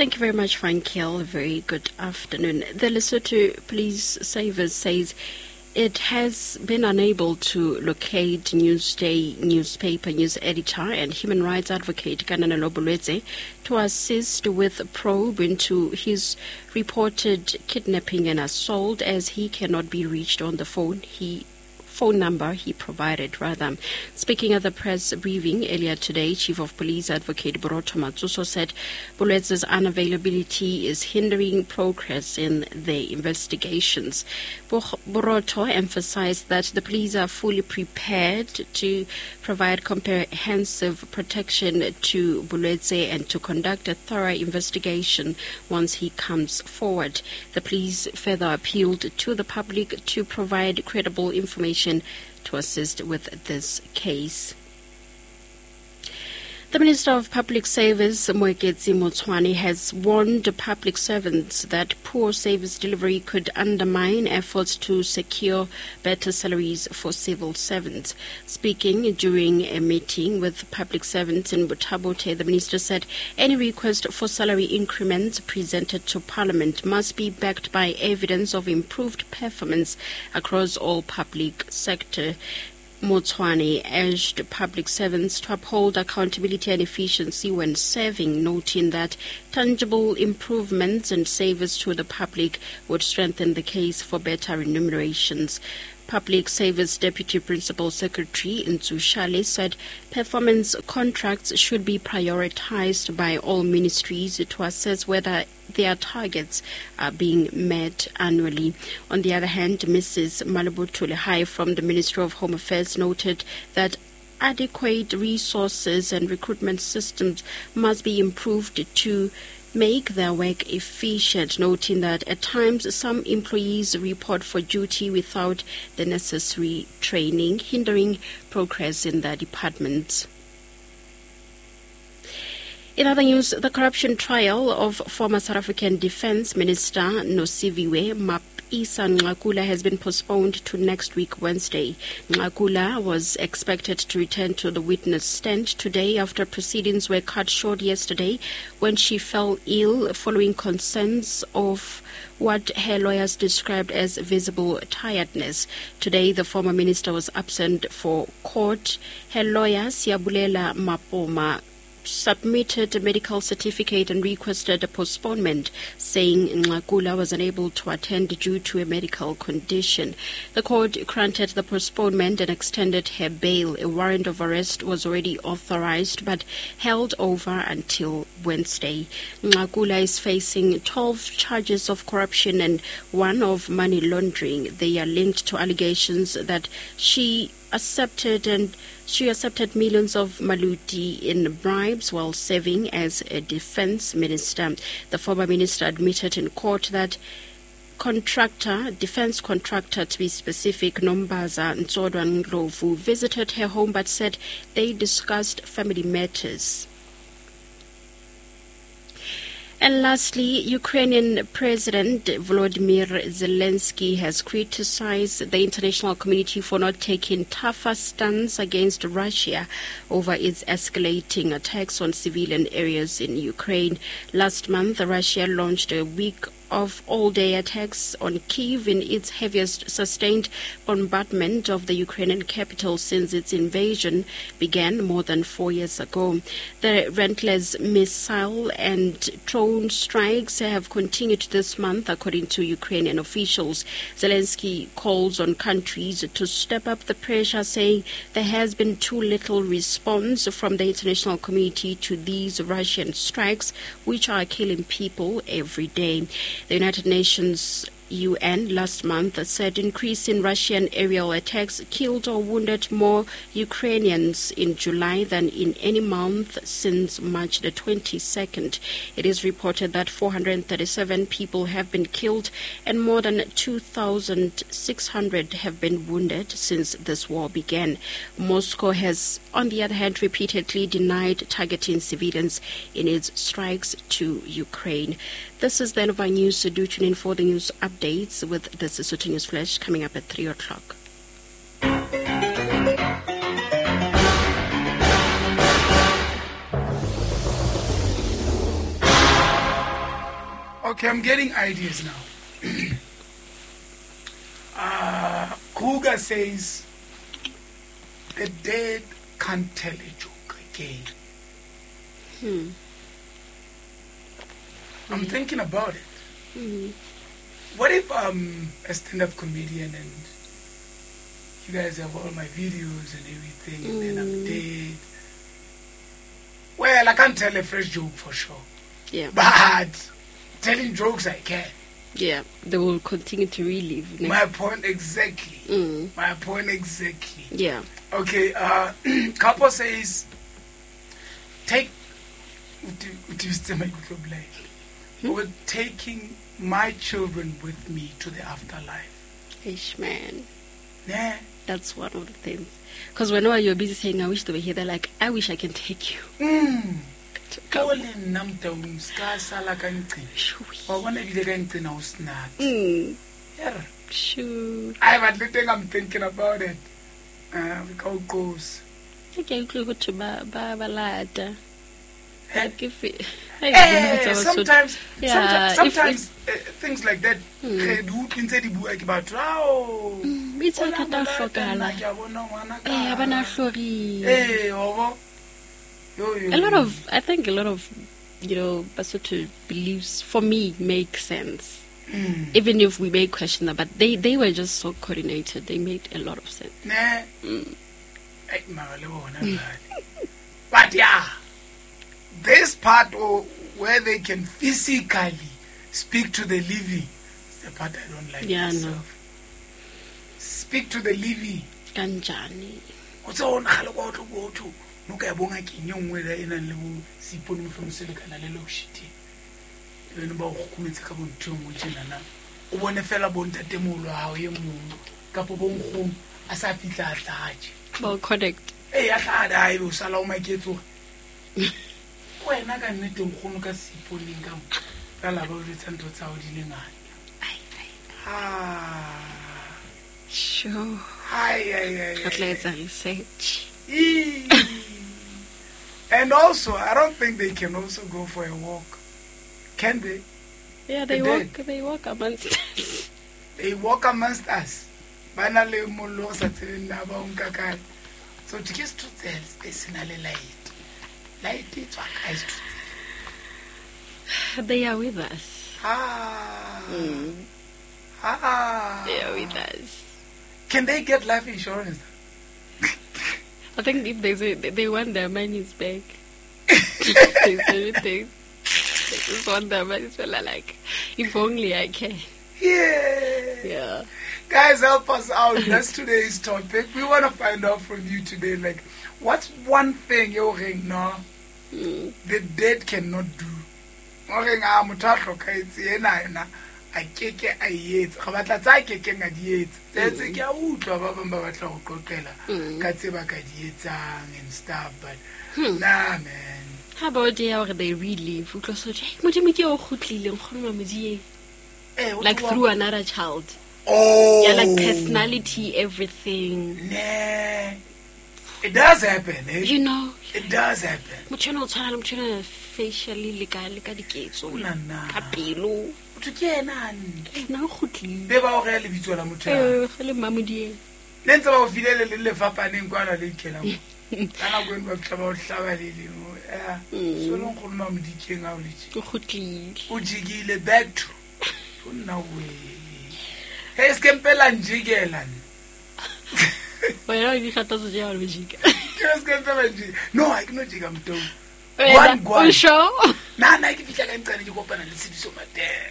Thank you very much, Frankel. A very good afternoon. The Lesotho Police Service says it has been unable to locate Newsday newspaper news editor and human rights advocate Kananelo Bolwetse to assist with a probe into his reported kidnapping and assault, as he cannot be reached on the phone number he provided. Speaking at the press briefing earlier today, Chief of Police Advocate Boroto Matsuso said Bolwetse's unavailability is hindering progress in the investigations. Boroto emphasized that the police are fully prepared to provide comprehensive protection to Bolwetse and to conduct a thorough investigation once he comes forward. The police further appealed to the public to provide credible information to assist with this case. The Minister of Public Service, Moeketsi Motshwane, has warned public servants that poor service delivery could undermine efforts to secure better salaries for civil servants. Speaking during a meeting with public servants in Butabote, the Minister said any request for salary increments presented to Parliament must be backed by evidence of improved performance across all public sector. Motshwane urged public servants to uphold accountability and efficiency when serving, noting that tangible improvements and service to the public would strengthen the case for better remunerations. Public Service Deputy Principal Secretary Ntsu Shale said performance contracts should be prioritized by all ministries to assess whether their targets are being met annually. On the other hand, Mrs. Malibu Lehigh from the Ministry of Home Affairs noted that adequate resources and recruitment systems must be improved to make their work efficient, noting that at times some employees report for duty without the necessary training, hindering progress in their departments. In other news, the corruption trial of former South African Defence Minister Nosiviwe Mapisa Nqakula has been postponed to next week, Wednesday. Nqakula was expected to return to the witness stand today after proceedings were cut short yesterday when she fell ill following concerns of what her lawyers described as visible tiredness. Today, the former minister was absent for court. Her lawyer, Siyabulela Mapoma, submitted a medical certificate and requested a postponement, saying Nqakula was unable to attend due to a medical condition. The court granted the postponement and extended her bail. A warrant of arrest was already authorized but held over until Wednesday. Nqakula is facing 12 charges of corruption and one of money laundering. They are linked to allegations that she accepted millions of maluti in bribes while serving as a defense minister. The former minister admitted in court that defense contractor to be specific, Nombaza Ntsodwa Ndlovu, visited her home but said they discussed family matters. And lastly, Ukrainian President Volodymyr Zelensky has criticized the international community for not taking tougher stance against Russia over its escalating attacks on civilian areas in Ukraine. Last month, Russia launched a week of all-day attacks on Kyiv in its heaviest sustained bombardment of the Ukrainian capital since its invasion began more than 4 years ago. The relentless missile and drone strikes have continued this month, according to Ukrainian officials. Zelensky calls on countries to step up the pressure, saying there has been too little response from the international community to these Russian strikes, which are killing people every day. The United Nations UN last month said increase in Russian aerial attacks killed or wounded more Ukrainians in July than in any month since March the 22nd. It is reported that 437 people have been killed and more than 2,600 have been wounded since this war began. Moscow has, on the other hand, repeatedly denied targeting civilians in its strikes to Ukraine. This is the end of our news, so do tune in for the news updates with the Sesotho News Flash coming up at 3 o'clock. Okay, I'm getting ideas now. Kruger says the dead can't tell a joke again. I'm thinking about it. What if I'm a stand-up comedian and you guys have all my videos and everything, and then I'm dead? Well, I can't tell a fresh joke for sure. Yeah. But telling jokes I can. Yeah, they will continue to relive. My point exactly. My point exactly. Yeah. Okay, Kapo says, we're taking my children with me to the afterlife. Ish, man. Nah. That's one of the things. Because whenever you're busy saying, I wish to be here, they're like, I wish I can take you. Sure. I'm thinking about it. How it goes. Okay, you go to Balada. Sometimes things like that. I think a lot of, Basotho beliefs for me make sense. Even if we may question them, but they were just so coordinated. They made a lot of sense. But yeah, this part where they can physically speak to the living is the part I don't like myself. Speak to the living. Kanjani. What's on go to? Look at Bonga Kinyon where in a little sipon from Silicon and a little shitty. Even about Kumitaka Tum, which in an one a fella bone that demo, how you move, couple bone home, as I feel that large. Well, correct. Hey, I had I will allow my kid to. When I can need to Honoka sipon income, I'll have return to Saudi. Sure. Hi. But let's research. And also, I don't think they can also go for a walk. Can they? Yeah, they walk amongst us. They walk amongst us. So to get to cells, it's not light. Light is what guys to. They are with us. They are with us. Can they get life insurance? I think if they want their monies back, they just want their monies back. Like, if only I can. Yeah. Guys, help us out. That's today's topic. We want to find out from you today, like, what's one thing you're saying, no, the dead cannot do? I keke a yet. I keke a diet. That's a gauta, Baba Katseba and stuff, but nah, man. How about they relive? Like through another child. Oh, yeah, like personality, everything. Nah, it does happen, eh? You know, it does happen. I'm trying to facially look at the kids. Kapilo. Now, they were really visual. Let's have a video little fapa in Guana Lincoln. I'm going back to about Savali. So long for Mam Dicking out. Ujigile back to no way. Hey, Skempel and Jigelan. Well, you had to say, no, I cannot jig them too. One show. Now, I give you to open and listen so much there.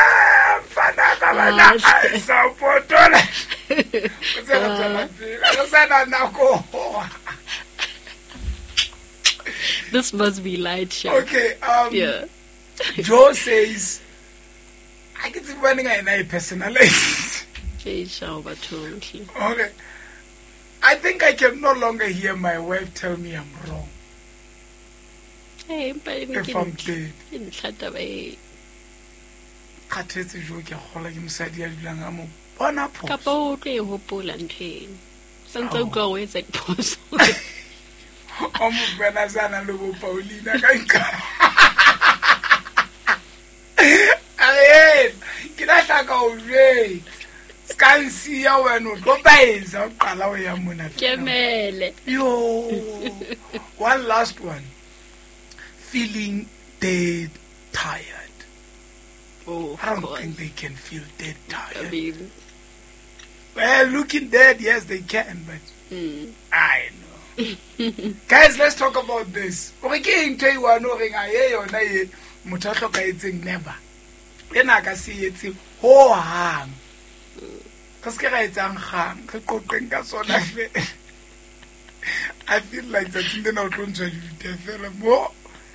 This must be light show. Okay, yeah. Joe says, I get to running a personalized. Okay. I think I can no longer hear my wife tell me I'm wrong. Hey, but if I'm dead. siya wena go baeza o qala o ya mona Kemele. yo one last one feeling dead tired. Oh, I don't think they can feel dead tired. I mean, well, looking dead, yes, they can, but I know. Guys, let's talk about this. Okay, into you are knowing I hear or nay, Mutato it's never. Then I can see it's ho hang. Kaskara it's hang. I feel like that's in the note room to more.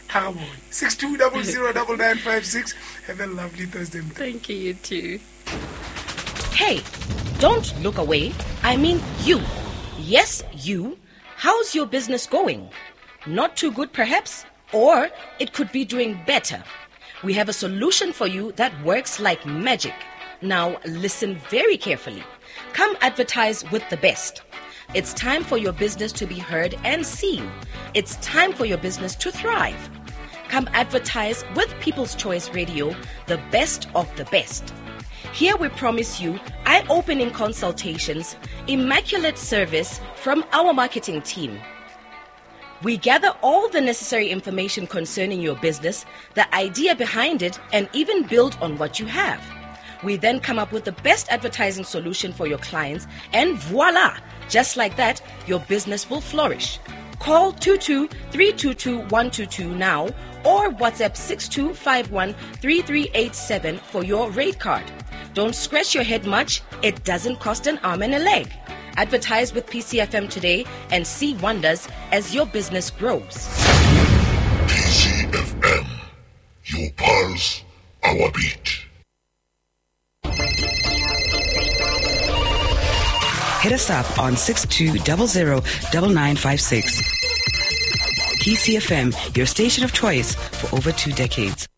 62009956. Have a lovely Thursday. thank you, you too. Hey, don't look away. I mean you. Yes, you. How's your business going? Not too good, perhaps? Or it could be doing better. We have a solution for you that works like magic. Now, listen very carefully. Come advertise with the best. It's time for your business to be heard and seen. It's time for your business to thrive. Come advertise with People's Choice Radio, the best of the best. Here we promise you eye-opening consultations, immaculate service from our marketing team. We gather all the necessary information concerning your business, the idea behind it, and even build on what you have. We then come up with the best advertising solution for your clients, and voila! Just like that, your business will flourish. Call 22-322-122 now or WhatsApp 6251-3387 for your rate card. Don't scratch your head much. It doesn't cost an arm and a leg. Advertise with PCFM today and see wonders as your business grows. PCFM, your pulse, our beat. Hit us up on 62009956. PCFM, your station of choice for over 2 decades.